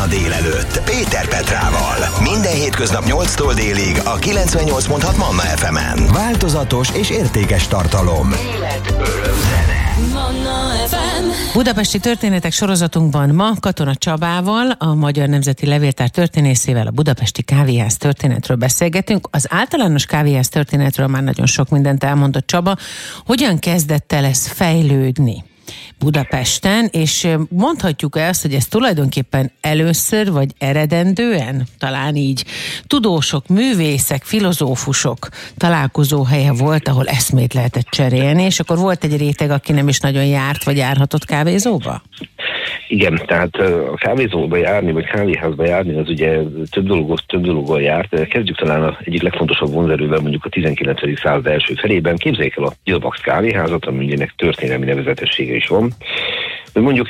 délelőtt Péter Petrával. Minden hétköznap 8-tól délig a 98.6 Manna FM-en. Változatos és értékes tartalom. Élet, öröm, zene. Manna FM. Budapesti történetek sorozatunkban ma Katona Csabával, a Magyar Nemzeti Levéltár történészével a budapesti kávéház történetről beszélgetünk. Az általános kávéház történetről már nagyon sok mindent elmondott Csaba. Hogyan kezdett el ez fejlődni Budapesten, és mondhatjuk-e azt, hogy ez tulajdonképpen először, vagy eredendően, talán így, tudósok, művészek, filozófusok találkozó helye volt, ahol eszmét lehetett cserélni, és akkor volt egy réteg, aki nem is nagyon járt, vagy járhatott kávézóba? Igen, tehát a kávézóba járni, vagy kávéházba járni, az ugye több dologgal járt. Kezdjük talán az egyik legfontosabb vonzerővel, mondjuk a 19. század első felében. Képzeljék el a Pillbox kávéházat, aminek történelmi nevezetessége is van. Mondjuk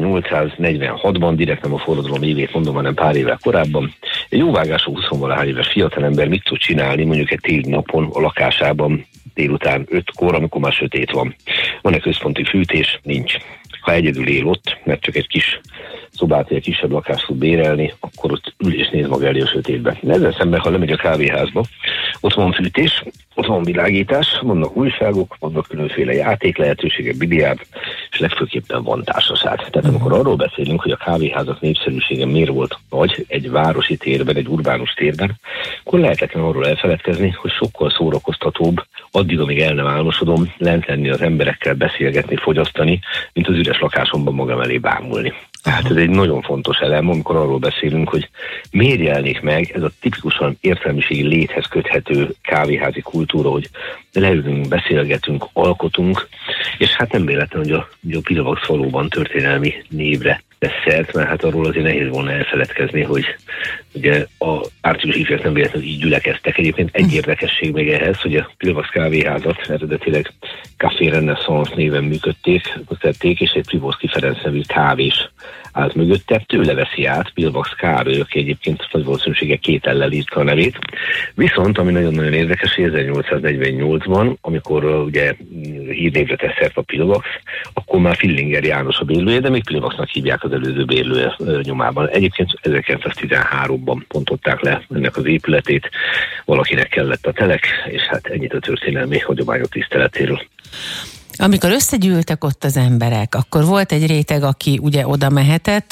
1846-ban, direkt nem a forradalom évét mondom, hanem pár évvel korábban, egy jóvágású 20-valahány éves fiatalember mit tud csinálni mondjuk egy téli napon a lakásában délután 5-kor, amikor már sötét van. Van-e központi fűtés? Nincs. Ha egyedül él ott, mert csak egy kis szobát, egy kisebb lakást tud bérelni, akkor ott ül és néz maga elé a sötétbe. Ezzel szemben, ha lemegy a kávéházba, ott van fűtés, ott van világítás, vannak újságok, vannak különféle játék lehetőségek, biliárd, és legfőképpen van társaság. Tehát amikor arról beszélünk, hogy a kávéházak népszerűsége miért volt nagy egy városi térben, egy urbánus térben, akkor lehetetlen arról elfeledkezni, hogy sokkal szórakoztatóbb, addig, amíg el nem álmosodom, lent lenni az emberekkel, beszélgetni, fogyasztani, mint az üres lakásomban magam elé bámulni. Tehát ez egy nagyon fontos elem, amikor arról beszélünk, hogy miért jelenik meg ez a tipikusan értelmiségi léthez köthető kávéházi kultúra, hogy leülünk, beszélgetünk, alkotunk, és hát nem véletlen, hogy a Pillbox valóban történelmi névre tesz szert, mert hát arról azért nehéz volna elfeledkezni, hogy ugye a ártyús ifjak nem véletlenül így gyülekeztek. Egyébként egy érdekesség még ehhez, hogy a Pillbox kávéházat eredetileg Café Renaissance néven működték, és egy Privószky Ferenc nevű kávés állt mögötte, tőle veszi át Pillbox Károly, aki egyébként nagy valószínűsége 2 L-lel írta a nevét. Viszont, ami nagyon-nagyon érdekes, hogy 1848-ban, amikor ugye hírnévre tesz szert a Pillbox, akkor már Fillinger János a bérlője, de még Pillboxnak hívják az előző bérlője nyomában. Egyébként 1913-ban pontották le ennek az épületét, valakinek kellett a telek, és hát ennyit a történelmi hagyományok tiszteletéről. Amikor összegyűltek ott az emberek, akkor volt egy réteg, aki ugye oda mehetett,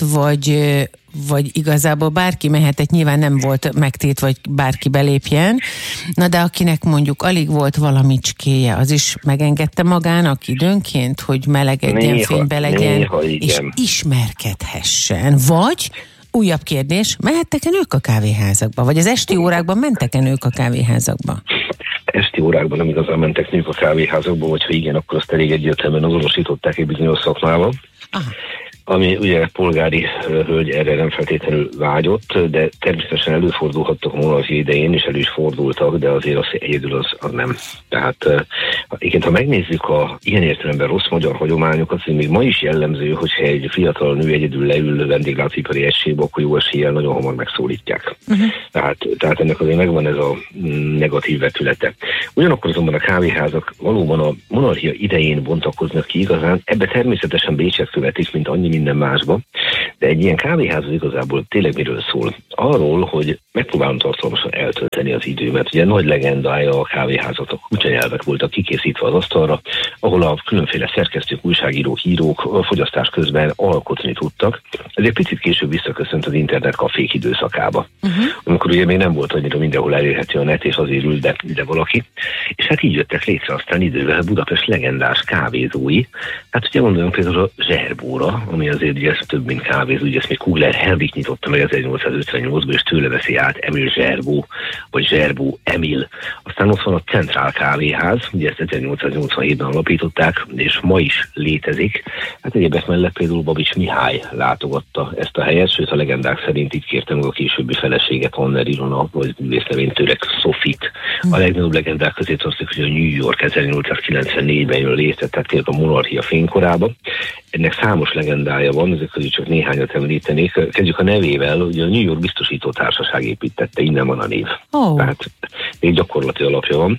vagy igazából bárki mehetett, nyilván nem volt megtiltva, vagy bárki belépjen, na de akinek mondjuk alig volt valamicskéje, az is megengedte magának időnként, hogy melegedjen, fénybe legyen, és ismerkedhessen. Vagy, újabb kérdés, mehettek-e nők a kávéházakba? Vagy az esti órákban mentek-e nők a kávéházakba? Esti órákban nem igazán mentek nők a kávéházakba, vagy ha igen, akkor azt elég egyértelműen azonosították egy bizonyos szakmával. Aha. Ami ugye polgári hölgy erre nem feltétlenül vágyott, de természetesen előfordulhattak a monarchia idején, és elő is fordultak, de azért az egyedül az nem. Tehát igen, ha megnézzük a ilyen értelemben rossz magyar hagyományokat, hogy még ma is jellemző, hogyha egy fiatal nő egyedül leül vendéglátóipari egységbe, akkor jó eséllyel nagyon hamar megszólítják. Tehát ennek azért megvan ez a negatív vetülete. Ugyanakkor azonban a kávéházak valóban a monarchia idején bontakoznak ki igazán, ebbe természetesen Bécset követik, mint annyi minden másba, de egy ilyen kávéház igazából tényleg miről szól? Arról, hogy megpróbálom tartalmasan eltölteni az időmet. Ugye nagy legendája a kávéházatok kutyanyelvek voltak kikészítve az asztalra, ahol a különféle szerkesztők, újságírók, írók fogyasztás közben alkotni tudtak. Ez egy picit később visszaköszönt az internet kafék időszakába. Amikor ugye még nem volt annyira mindenhol elérhető a net, és azért ült be ide valaki. És hát így jöttek létre aztán idővel Budapest legendás kávézói. Hát ugye gondoljunk például a Zserbóra, ami azért ugye több, mint kávézó, ugye ezt még Kugler Henrik nyitotta meg 1858-ban, és tőle veszi át Emil Zserbó, vagy Zserbó Emil. Aztán ott van a Centrál Kávéház, ugye ezt 1887-ben alapították, és ma is létezik. Hát egyébek mellett például Babics Mihály látogatta ezt a helyet, sőt a legendák szerint itt kérte meg a későbbi feleséget, Anner Ilona, vagy művésznevény Török Sofit. A legnagyobb legendák közé tartozik, hogy a New York 1894-ben jön létre, tehát tényleg a monarchia fénykorában. Ennek számos legendája van, ezek közül csak néhányat említenék. Kezdjük a nevével, ugye a New York Biztosító Társaság építette, innen van a név. Tehát még gyakorlati alapja van.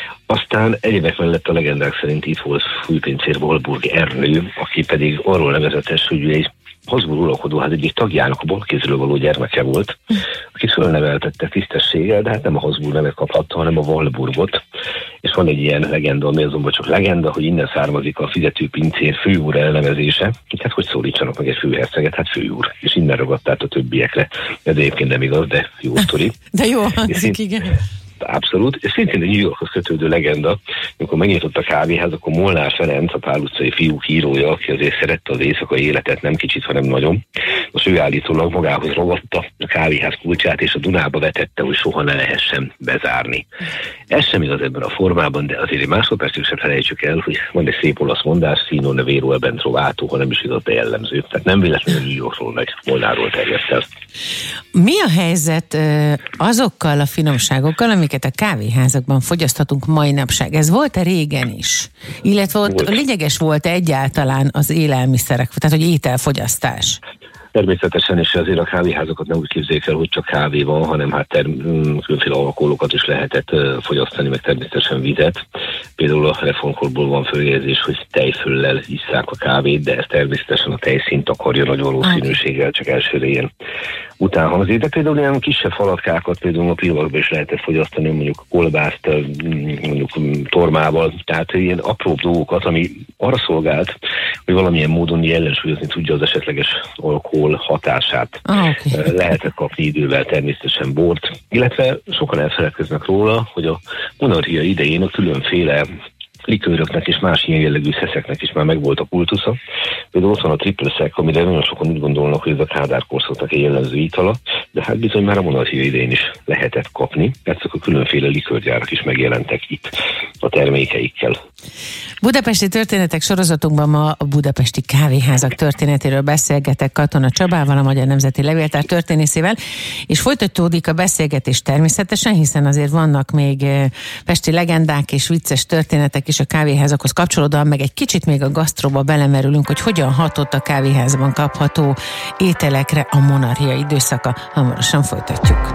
Aztán egyébek mellett a legendák szerint itt volt főpincér Walburg Ernő, aki pedig arról nevezetes, hogy egy Habsburg uralkodóház egyik tagjának a balkézről való gyermeke volt, akit fölneveltette tisztességgel, de hát nem a Habsburg nevet kaphatta, hanem a Walburgot. És van egy ilyen legenda, ami azonban csak legenda, hogy innen származik a fizetőpincér főúr elnevezése. Hát hogy szólítsanak meg egy főherceget, hát főúr. És innen ragadt át a többiekre. Ez egyébként nem igaz, de jó sztori. De jó hangzik, igen. Abszolút, és szintén egy New Yorkhoz kötődő legenda, amikor megnyitott a kávéház, akkor Molnár Ferenc, a Pál utcai fiúk írója, aki azért szerette az éjszakai életet, nem kicsit, hanem nagyon. Most ő állítólag magához ragadta a kávéház kulcsát, és a Dunába vetette, hogy soha ne lehessen bezárni. Ez sem igaz ebben a formában, de azért egy másodpercig sem felejtsük el, hogy van egy szép olasz mondás, Sino ne vero ebben trovato, ha nem is igaz, de jellemző. Tehát nem véletlenül New Yorkról meg Molnárról terjedt el. Mi a helyzet azokkal a finomságokkal, amiket a kávéházakban fogyaszthatunk mai napság? Ez volt-e régen is? Illetve ott lényeges volt egyáltalán az élelmiszerek, tehát hogy ételfogyasztás? Természetesen, és azért a kávéházakat nem úgy képzeljék el, hogy csak kávé van, hanem hát különféle alkoholokat is lehetett fogyasztani, meg természetesen vizet. Például a reformkorból van följegyzés, hogy tejföllel isszák a kávét, de ez természetesen a tejszínt takarja nagy valószínűséggel, csak elsőre ilyen utánhangzik. De például ilyen kisebb halatkákat például a pillanatban is lehetett fogyasztani, mondjuk kolbászt, mondjuk tormával, tehát ilyen apróbb dolgokat, ami arra szolgált, hogy valamilyen módon ellensúlyozni tudja az esetleges alkohol hatását. Lehetett kapni idővel természetesen bort, illetve sokan elfeledkeznek róla, hogy a monarchia idején a különféle likőröknek és más ilyen jellegű szeszeknek is már megvolt a kultusza. Például ott van a triple szek, amire nagyon sokan úgy gondolnak, hogy ez a Kádár korszaknak egy jellemző itala, de hát bizony már a monarchia idején is lehetett kapni, mert a különféle likőrgyárak is megjelentek itt a termékeikkel. Budapesti történetek sorozatunkban ma a budapesti kávéházak történetéről beszélgetek Katona Csabával, a Magyar Nemzeti Levéltár történészével, és folytatódik a beszélgetés természetesen, hiszen azért vannak még pesti legendák és vicces történetek is a kávéházakhoz kapcsolódóan, meg egy kicsit még a gasztróba belemerülünk, hogy hogyan hatott a kávéházban kapható ételekre a monarchia időszaka. Hamarosan folytatjuk.